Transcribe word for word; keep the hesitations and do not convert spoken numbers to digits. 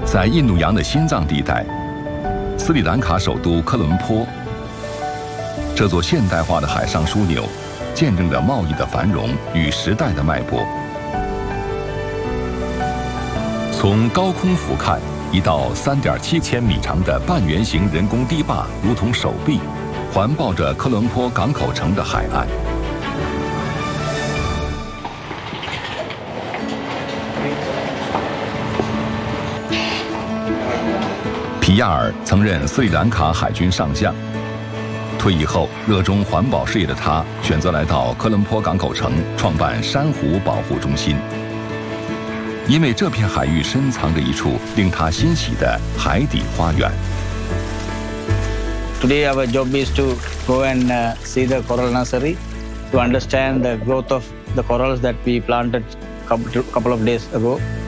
在印度洋的心脏地带，斯里兰卡首都科伦坡，这座现代化的海上枢纽，见证着贸易的繁荣与时代的脉搏。从高空俯瞰，一道三点七千米长的半圆形人工堤坝，如同手臂，环抱着科伦坡港口城的海岸。皮亚尔曾任斯里兰卡海军上将，退役后热衷环保事业的他，选择来到科伦坡港口城创办珊瑚保护中心。因为这片海域深藏着一处令他欣喜的海底花园。 Today our job is to go and uh, see the coral nursery to understand the growth of the corals that we planted couple couple of days ago.